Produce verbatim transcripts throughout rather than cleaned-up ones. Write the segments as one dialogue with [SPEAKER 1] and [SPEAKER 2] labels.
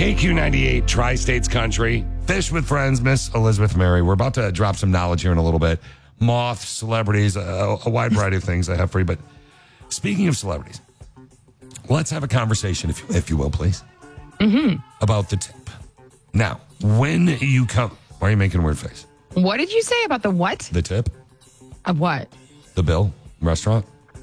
[SPEAKER 1] K Q ninety-eight, Tri-States Country. Fish with Friends, Miss Elizabeth Mary. We're about to drop some knowledge here in a little bit. Moths, celebrities, a, a wide variety of things I have for you. But speaking of celebrities, let's have a conversation, if, if you will, please,
[SPEAKER 2] mm-hmm.
[SPEAKER 1] about the tip. Now, when you come... Why are you making a weird face?
[SPEAKER 2] What did you say about the what?
[SPEAKER 1] The tip.
[SPEAKER 2] Of what?
[SPEAKER 1] The bill. Restaurant.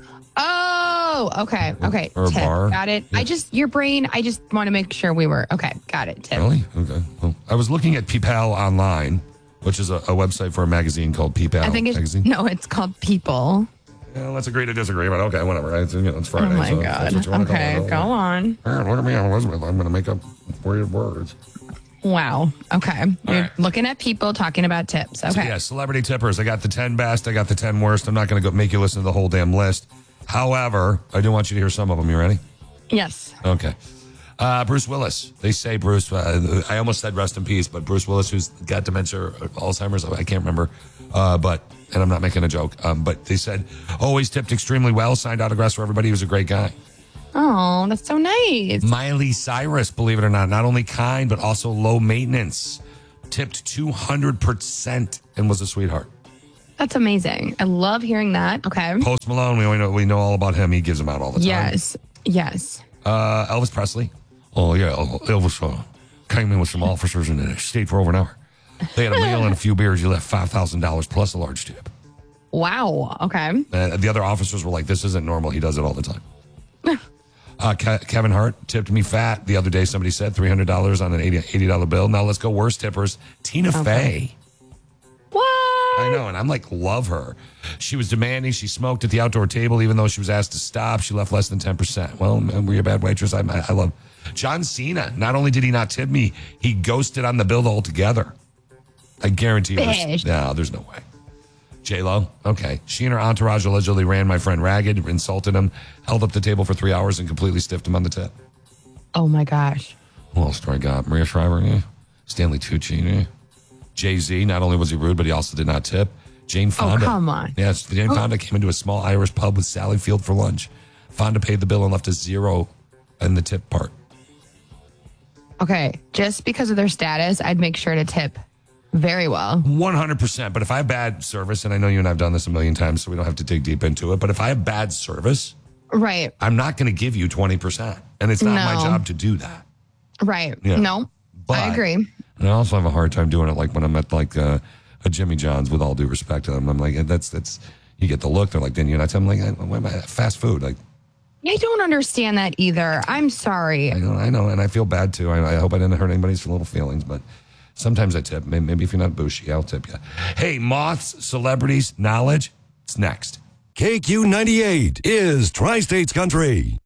[SPEAKER 2] Oh, okay. Okay.
[SPEAKER 1] Or a
[SPEAKER 2] tip.
[SPEAKER 1] bar.
[SPEAKER 2] Got it.
[SPEAKER 1] Yeah.
[SPEAKER 2] I just, your brain, I just want to make sure we were, okay. Got it. Tip.
[SPEAKER 1] Really? Okay. Well, I was looking at PayPal Online, which is a, a website for a magazine called PayPal
[SPEAKER 2] I think it's,
[SPEAKER 1] Magazine.
[SPEAKER 2] no, it's called People.
[SPEAKER 1] Yeah, let's agree to disagree, but okay, whatever. It's, you know, it's Friday.
[SPEAKER 2] Oh my
[SPEAKER 1] so
[SPEAKER 2] God.
[SPEAKER 1] that's what you wanna
[SPEAKER 2] Okay.
[SPEAKER 1] call it.
[SPEAKER 2] Go on.
[SPEAKER 1] All right, look at me, I'm Elizabeth. I'm going to make up weird words.
[SPEAKER 2] Wow. Okay. You're
[SPEAKER 1] right.
[SPEAKER 2] looking at people talking about tips. Okay.
[SPEAKER 1] So, yeah, celebrity tippers. I got the ten best. I got the ten worst. I'm not going to go make you listen to the whole damn list. However, I do want you to hear some of them. You ready?
[SPEAKER 2] Yes.
[SPEAKER 1] Okay. Uh, Bruce Willis. They say Bruce, uh, I almost said rest in peace, but Bruce Willis, who's got dementia or Alzheimer's, I can't remember. Uh, but, and I'm not making a joke, um, but they said always tipped extremely well, signed autographs for everybody. He was a great guy.
[SPEAKER 2] Oh, that's so nice.
[SPEAKER 1] Miley Cyrus, believe it or not, not only kind, but also low maintenance. Tipped two hundred percent and was a sweetheart.
[SPEAKER 2] That's amazing. I love hearing that. Okay.
[SPEAKER 1] Post Malone, we know, we know all about him. He gives them out all the time.
[SPEAKER 2] Yes. Yes.
[SPEAKER 1] Uh, Elvis Presley. Oh, yeah. Elvis uh, came in with some officers and they stayed for over an hour. They had a meal and a few beers. You left five thousand dollars plus a large tip.
[SPEAKER 2] Wow. Okay.
[SPEAKER 1] Uh, the other officers were like, this isn't normal. He does it all the time. uh, Ke- Kevin Hart tipped me fat the other day. Somebody said three hundred dollars on an eighty dollars bill. Now let's go worst tippers. Tina
[SPEAKER 2] Okay.
[SPEAKER 1] Fey.
[SPEAKER 2] What?
[SPEAKER 1] I know, and I'm like, love her. She was demanding. She smoked at the outdoor table, even though she was asked to stop. She left less than ten percent. Well, were you a bad waitress? I, I love John Cena. Not only did he not tip me, he ghosted on the bill altogether. I guarantee you. There's, no, there's no way. J-Lo, okay. She and her entourage allegedly ran my friend ragged, insulted him, held up the table for three hours, and completely stiffed him on the tip.
[SPEAKER 2] Oh, my gosh.
[SPEAKER 1] Who else do I got? Maria Shriver, yeah. Stanley Tucci, yeah. Jay-Z, not only was he rude, but he also did not tip. Jane Fonda.
[SPEAKER 2] Oh, come on.
[SPEAKER 1] Yes, Jane
[SPEAKER 2] Oh.
[SPEAKER 1] Fonda came into a small Irish pub with Sally Field for lunch. Fonda paid the bill and left a zero in the tip part.
[SPEAKER 2] Okay. Just because of their status, I'd make sure to tip very well.
[SPEAKER 1] one hundred percent. But if I have bad service, and I know you and I have done this a million times, so we don't have to dig deep into it, but if I have bad service,
[SPEAKER 2] Right.
[SPEAKER 1] I'm not going to give you twenty percent. And it's not my
[SPEAKER 2] No.
[SPEAKER 1] job to do that.
[SPEAKER 2] Right.
[SPEAKER 1] Yeah.
[SPEAKER 2] No,
[SPEAKER 1] But-
[SPEAKER 2] I agree.
[SPEAKER 1] And I also have a hard time doing it like when I'm at like uh, a Jimmy John's, with all due respect to them. I'm like, that's, that's, you get the look. They're like, then you're not telling me, like, why am I fast food? Like,
[SPEAKER 2] I don't understand that either. I'm sorry.
[SPEAKER 1] I know, I know. And I feel bad too. I, I hope I didn't hurt anybody's little feelings, but sometimes I tip. Maybe, maybe if you're not bushy, I'll tip you. Hey, moths, celebrities, knowledge. It's next.
[SPEAKER 3] K Q ninety-eight is Tri-States Country.